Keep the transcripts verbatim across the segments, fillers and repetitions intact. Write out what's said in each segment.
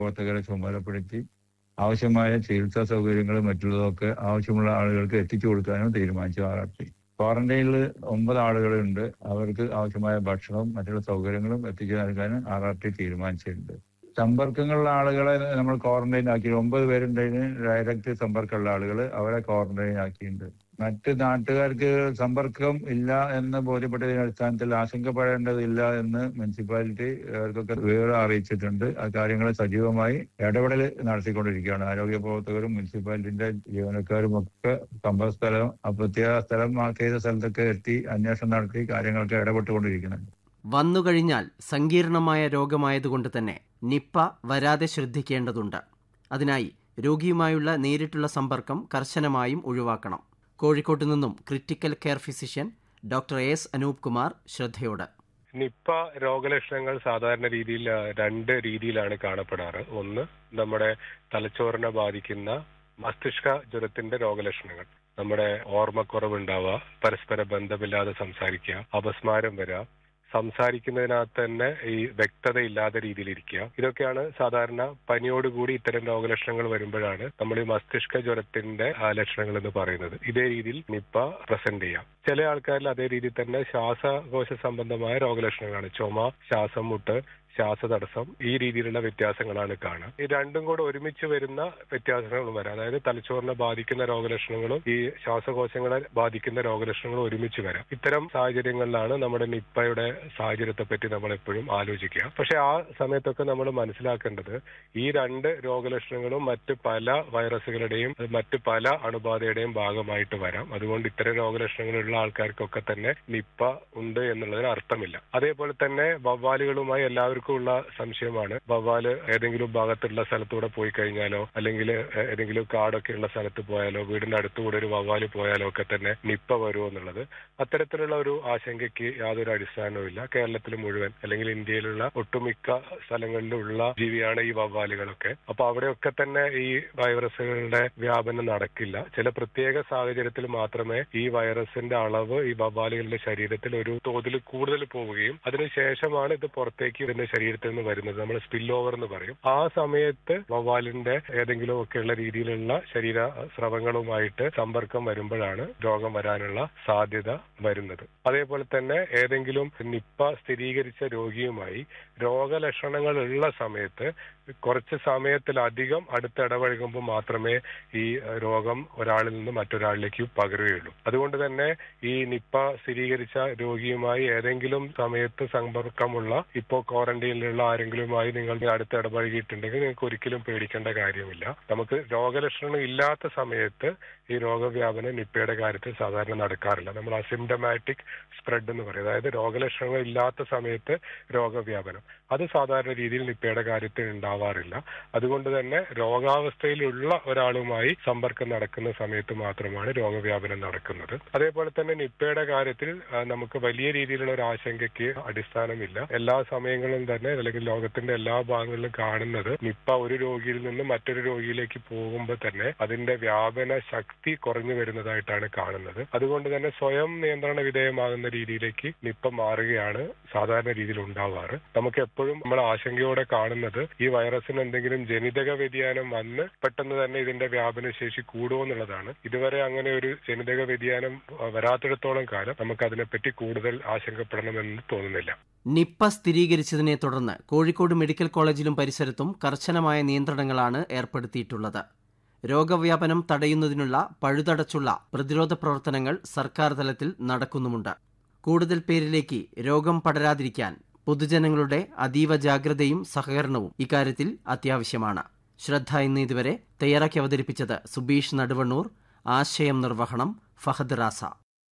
പ്രവർത്തകരെ ചുമതലപ്പെടുത്തി ആവശ്യമായ ചികിത്സാ സൗകര്യങ്ങളും മറ്റുള്ളതൊക്കെ ആവശ്യമുള്ള ആളുകൾക്ക് എത്തിച്ചു കൊടുക്കാനും തീരുമാനിച്ചു. ആർ ആർ ടി ക്വാറന്റൈനിൽ ഒമ്പത് ആളുകളുണ്ട്. അവർക്ക് ആവശ്യമായ ഭക്ഷണവും മറ്റുള്ള സൗകര്യങ്ങളും എത്തിച്ചു നൽകാൻ ആർ ആർ ടി തീരുമാനിച്ചിട്ടുണ്ട്. സമ്പർക്കങ്ങളുള്ള ആളുകളെ നമ്മൾ ക്വാറന്റൈൻ ആക്കി. ഒമ്പത് പേരുണ്ടതിന് ഡയറക്റ്റ് സമ്പർക്കമുള്ള ആളുകൾ അവരെ ക്വാറന്റൈൻ ആക്കിയിട്ടുണ്ട്. മറ്റ് നാട്ടുകാർക്ക് സമ്പർക്കം ഇല്ല എന്ന് ബോധ്യപ്പെട്ടതിന്റെ അടിസ്ഥാനത്തിൽ ആശങ്കപ്പെടേണ്ടതില്ല എന്ന് മുനിസിപ്പാലിറ്റി അവർക്കൊക്കെ വിവരം അറിയിച്ചിട്ടുണ്ട്. ആ കാര്യങ്ങൾ സജീവമായി ഇടപെടൽ നടത്തിക്കൊണ്ടിരിക്കുകയാണ്. ആരോഗ്യ പ്രവർത്തകരും മുനിസിപ്പാലിറ്റിന്റെ ജീവനക്കാരും ഒക്കെ സംഭവ സ്ഥലം പ്രത്യേക സ്ഥലം മാർക്ക് ചെയ്ത സ്ഥലത്തൊക്കെ എത്തി അന്വേഷണം നടത്തി കാര്യങ്ങളൊക്കെ ഇടപെട്ടുകൊണ്ടിരിക്കുന്നുണ്ട്. വന്നുകഴിഞ്ഞാൽ സങ്കീർണമായ രോഗമായതുകൊണ്ട് തന്നെ നിപ്പ വരാതെ ശ്രദ്ധിക്കേണ്ടതുണ്ട്. അതിനായി രോഗിയുമായുള്ള നേരിട്ടുള്ള സമ്പർക്കം കർശനമായും ഒഴിവാക്കണം. കോഴിക്കോട്ട് നിന്നും critical care physician doctor S Anoop Kumar ശ്രദ്ധയോട്. Nipah രോഗലക്ഷണങ്ങൾ സാധാരണ രീതിയിൽ രണ്ട് രീതിയിലാണ് കാണപ്പെടാറ്. ഒന്ന്, നമ്മുടെ തലച്ചോറിനെ ബാധിക്കുന്ന മസ്തിഷ്ക ജ്വരത്തിന്റെ രോഗലക്ഷണങ്ങൾ. നമ്മുടെ ഓർമ്മക്കുറവുണ്ടാവുക, പരസ്പര ബന്ധമില്ലാതെ സംസാരിക്കുക, അപസ്മാരം വരിക, സംസാരിക്കുന്നതിനകത്ത് തന്നെ ഈ വ്യക്തത ഇല്ലാത്ത രീതിയിലിരിക്കുക. ഇതൊക്കെയാണ് സാധാരണ പനിയോടുകൂടി ഇത്തരം രോഗലക്ഷണങ്ങൾ വരുമ്പോഴാണ് നമ്മൾ ഈ മസ്തിഷ്ക ജ്വരത്തിന്റെ ലക്ഷണങ്ങൾ എന്ന് പറയുന്നത്. ഇതേ രീതിയിൽ നിപ്പ പ്രസന്റ് ചെയ്യാം. ചില ആൾക്കാരിൽ അതേ രീതിയിൽ തന്നെ ശ്വാസകോശ സംബന്ധമായ രോഗലക്ഷണങ്ങളാണ്. ചുമ, ശ്വാസം മുട്ട്, ശ്വാസതടസ്സം, ഈ രീതിയിലുള്ള വ്യത്യാസങ്ങളാണ് കാണുക. ഈ രണ്ടും കൂടെ ഒരുമിച്ച് വരുന്ന വ്യത്യാസങ്ങളും വരാം. അതായത് തലച്ചോറിനെ ബാധിക്കുന്ന രോഗലക്ഷണങ്ങളും ഈ ശ്വാസകോശങ്ങളെ ബാധിക്കുന്ന രോഗലക്ഷണങ്ങളും ഒരുമിച്ച് വരാം. ഇത്തരം സാഹചര്യങ്ങളിലാണ് നമ്മുടെ നിപ്പയുടെ സാഹചര്യത്തെ പറ്റി നമ്മൾ എപ്പോഴും ആലോചിക്കുക. പക്ഷെ ആ സമയത്തൊക്കെ നമ്മൾ മനസ്സിലാക്കേണ്ടത് ഈ രണ്ട് രോഗലക്ഷണങ്ങളും മറ്റ് പല വൈറസുകളുടെയും മറ്റ് പല അണുബാധയുടെയും ഭാഗമായിട്ട് വരാം. അതുകൊണ്ട് ഇത്തരം രോഗലക്ഷണങ്ങളുള്ള ആൾക്കാർക്കൊക്കെ തന്നെ നിപ്പ ഉണ്ട് എന്നുള്ളതിന് അർത്ഥമില്ല. അതേപോലെ തന്നെ വവ്വാലുകളുമായി എല്ലാവർക്കും ഉള്ള സംശയമാണ്, വവ്വാല് ഏതെങ്കിലും ഭാഗത്തുള്ള സ്ഥലത്തൂടെ പോയി കഴിഞ്ഞാലോ അല്ലെങ്കിൽ ഏതെങ്കിലും കാടൊക്കെ ഉള്ള സ്ഥലത്ത് പോയാലോ വീടിന്റെ അടുത്തുകൂടെ ഒരു വവ്വാല് പോയാലോ ഒക്കെ തന്നെ നിപ്പ വരുമോ എന്നുള്ളത്. അത്തരത്തിലുള്ള ഒരു ആശങ്കയ്ക്ക് യാതൊരു അടിസ്ഥാനവും ഇല്ല. കേരളത്തിൽ മുഴുവൻ അല്ലെങ്കിൽ ഇന്ത്യയിലുള്ള ഒട്ടുമിക്ക സ്ഥലങ്ങളിലുള്ള ജീവിയാണ് ഈ വവ്വാലുകളൊക്കെ. അപ്പൊ അവിടെയൊക്കെ തന്നെ ഈ വൈറസുകളുടെ വ്യാപനം നടക്കില്ല. ചില പ്രത്യേക സാഹചര്യത്തിൽ മാത്രമേ ഈ വൈറസിന്റെ അളവ് ഈ വവ്വാലുകളുടെ ശരീരത്തിൽ ഒരു തോതിൽ കൂടുതൽ പോവുകയും അതിനുശേഷമാണ് ഇത് പുറത്തേക്ക് ഇതിന്റെ ശരീരത്തിൽ നിന്ന് വരുന്നത്. നമ്മൾ സ്പിൽ ഓവർ എന്ന് പറയും. ആ സമയത്ത് വവ്വാലിന്റെ ഏതെങ്കിലും ഒക്കെയുള്ള രീതിയിലുള്ള ശരീര സ്രവങ്ങളുമായിട്ട് സമ്പർക്കം വരുമ്പോഴാണ് രോഗം വരാനുള്ള സാധ്യത വരുന്നത്. അതേപോലെ തന്നെ ഏതെങ്കിലും നിപ്പ സ്ഥിരീകരിച്ച രോഗിയുമായി രോഗലക്ഷണങ്ങൾ ഉള്ള സമയത്ത് കുറച്ച് സമയത്തിലധികം അടുത്തിടപഴകുമ്പോൾ മാത്രമേ ഈ രോഗം ഒരാളിൽ നിന്ന് മറ്റൊരാളിലേക്ക് പകരുകയുള്ളൂ. അതുകൊണ്ട് തന്നെ ഈ നിപ്പ സ്ഥിരീകരിച്ച രോഗിയുമായി ഏതെങ്കിലും സമയത്ത് സമ്പർക്കമുള്ള ഇപ്പോ ക്വാറന്റൈനിലുള്ള ആരെങ്കിലുമായി നിങ്ങൾ അടുത്ത് ഇടപഴകിയിട്ടുണ്ടെങ്കിൽ നിങ്ങൾക്ക് ഒരിക്കലും പേടിക്കേണ്ട കാര്യമില്ല. നമുക്ക് രോഗലക്ഷണം ഇല്ലാത്ത സമയത്ത് ഈ രോഗവ്യാപനം നിപ്പയുടെ കാര്യത്തിൽ സാധാരണ നടക്കാറില്ല. നമ്മൾ അസിംപ്റ്റമാറ്റിക് സ്പ്രെഡ് എന്ന് പറയും. അതായത് രോഗലക്ഷണങ്ങൾ ഇല്ലാത്ത സമയത്ത് രോഗവ്യാപനം അത് സാധാരണ രീതിയിൽ നിപ്പയുടെ കാര്യത്തിൽ ഉണ്ടാവാറില്ല. അതുകൊണ്ട് തന്നെ രോഗാവസ്ഥയിലുള്ള ഒരാളുമായി സമ്പർക്കം നടക്കുന്ന സമയത്ത് മാത്രമാണ് രോഗവ്യാപനം നടക്കുന്നത്. അതേപോലെ തന്നെ നിപ്പയുടെ കാര്യത്തിൽ നമുക്ക് വലിയ രീതിയിലുള്ള ഒരു ആശങ്കയ്ക്ക് അടിസ്ഥാനമില്ല. എല്ലാ സമയങ്ങളിലും തന്നെ അല്ലെങ്കിൽ ലോകത്തിന്റെ എല്ലാ ഭാഗങ്ങളിലും കാണുന്നത് നിപ്പ ഒരു രോഗിയിൽ നിന്ന് മറ്റൊരു രോഗിയിലേക്ക് പോകുമ്പോൾ തന്നെ അതിന്റെ വ്യാപന ശക്തി കുറഞ്ഞു വരുന്നതായിട്ടാണ് കാണുന്നത്. അതുകൊണ്ട് തന്നെ സ്വയം നിയന്ത്രണ വിധേയമാകുന്ന രീതിയിലേക്ക് നിപ്പ മാറുകയാണ് സാധാരണ രീതിയിൽ ഉണ്ടാവാറ്. നമുക്ക് എപ്പോഴും നമ്മൾ ആശങ്കയോടെ കാണുന്നത് ഈ വൈറസിന് എന്തെങ്കിലും ജനിതക വ്യതിയാനം വന്ന് പെട്ടെന്ന് തന്നെ ഇതിന്റെ വ്യാപന ശേഷി കൂടുമോ എന്നുള്ളതാണ്. ഇതുവരെ അങ്ങനെ ഒരു ജനിതക വ്യതിയാനം വരാത്തിടത്തോളം കാലം നമുക്ക് അതിനെപ്പറ്റി കൂടുതൽ ആശങ്കപ്പെടണമെന്ന് തോന്നുന്നില്ല. നിപ്പ സ്ഥിരീകരിച്ചതിനെ തുടർന്ന് കോഴിക്കോട് മെഡിക്കൽ കോളേജിലും പരിസരത്തും കർശനമായ നിയന്ത്രണങ്ങളാണ് ഏർപ്പെടുത്തിയിട്ടുള്ളത്. രോഗവ്യാപനം തടയുന്നതിനുള്ള പഴുതടച്ചുള്ള പ്രതിരോധ പ്രവർത്തനങ്ങൾ സർക്കാർ തലത്തിൽ നടക്കുന്നുമുണ്ട്. കൂടുതൽ പേരിലേക്ക് രോഗം പടരാതിരിക്കാൻ പൊതുജനങ്ങളുടെ അതീവ ജാഗ്രതയും സഹകരണവും ഇക്കാര്യത്തിൽ അത്യാവശ്യമാണ്. ശ്രദ്ധ ഇന്ന് ഇതുവരെ തയ്യാറാക്കി അവതരിപ്പിച്ചത് സുബീഷ് നടുവണ്ണൂർ. ആശയം നിർവഹണം ഫഹദ് റാസ.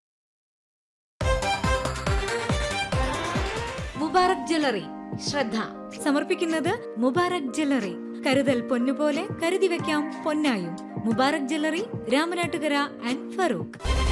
മുബാറക് ജ്വല്ലറി ശ്രദ്ധ സമർപ്പിക്കുന്നത് മുബാറക് ജ്വല്ലറി. കരുതൽ പൊന്നുപോലെ കരുതി വെക്കാം പൊന്നായും. Mubarak jewellery, Ramanattukara and Farooq.